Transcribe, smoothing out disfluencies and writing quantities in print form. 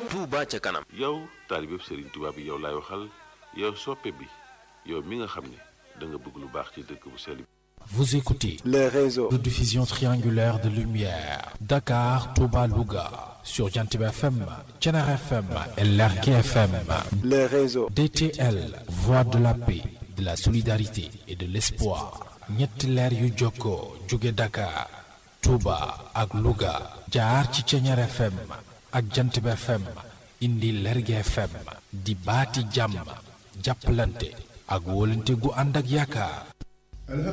Touba ca kanam. yow taalibe Serigne Touba bi yow laay waxal yow soppe bi yow mi nga xam ne da nga bëgg lu baax ci dëkk bu sell bi. Vous écoutez le réseau de diffusion triangulaire de lumière Dakar, Touba, Louga sur Jantib FM, Thiénaba FM et Lergui FM. le réseau DTL, voix de la paix, de la solidarité et de l'espoir. ñetti leer yu jokkoo jóge Dakar, Touba ak Louga jaar ci Thiénaba FM ak Jantib FM indi Lergui FM di baati jàmm jàppalante ak wóolante gu ànd ak yaakaar.